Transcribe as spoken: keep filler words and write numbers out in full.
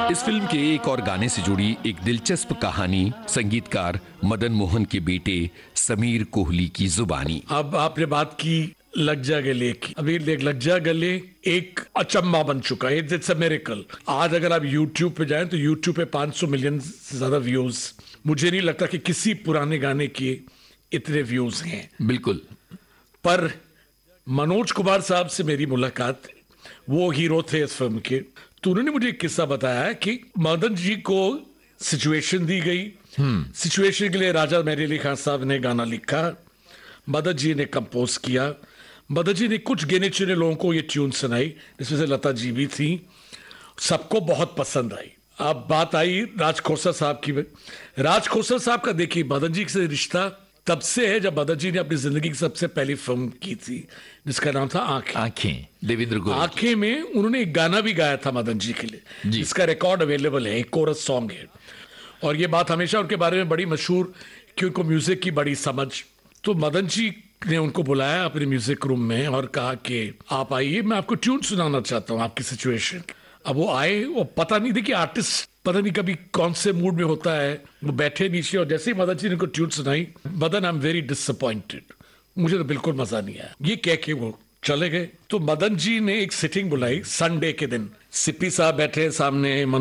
इस फिल्म के एक और गाने से जुड़ी एक दिलचस्प कहानी संगीतकार मदन मोहन के बेटे समीर कोहली की जुबानी। अब आपने बात की लग जा गले की। अभी लग जा गले एक अचंबा बन चुका है, इट्स अ मिरेकल। आज अगर आप YouTube पे जाएं तो YouTube पे पाँच सौ मिलियन से ज्यादा व्यूज। मुझे नहीं लगता कि किसी पुराने गाने के इतने व्यूज हैं। बिल्कुल। पर मनोज कुमार साहब से मेरी मुलाकात, वो हीरो थे इस फिल्म के, तो उन्होंने मुझे एक किस्सा बताया कि मदन जी को सिचुएशन दी गई। सिचुएशन के लिए राजा मेहर अली खान साहब ने गाना लिखा, मदन जी ने कंपोज किया। मदन जी ने कुछ गिने चुने लोगों को ये ट्यून सुनाई, जिसमें से लता जी भी थी। सबको बहुत पसंद आई। अब बात आई राज खोसला साहब की। राज खोसला साहब का देखिए मदन जी से रिश्ता तब से है जब मदन जी ने अपनी जिंदगी की सबसे पहली फिल्म की थी, जिसका नाम था आंखें। आंखें देवेंद्र गोयल। आंखें में उन्होंने एक गाना भी गाया था मदन जी के लिए, जिसका रिकॉर्ड अवेलेबल है, एक कोरस सॉन्ग है। और ये बात हमेशा उनके बारे में बड़ी मशहूर कि उनको म्यूजिक की बड़ी समझ। तो मदन जी ने उनको बुलाया अपने म्यूजिक रूम में और कहा कि आप आइए, मैं आपको ट्यून सुनाना चाहता हूँ आपकी सिचुएशन। अब वो आए, वो पता नहीं, देखिए आर्टिस्ट पता नहीं कभी कौन से मूड में होता है, वो बैठे नीचे और जैसे ही मदन जी ने उनको ट्यून सुनाई, Madan I am very disappointed, मुझे तो बिल्कुल मजा नहीं आया, ये कह के वो चले गए। तो मदन जी ने एक सिटिंग बुलाई संडे के दिन। सिप्पी साहब बैठे सामने,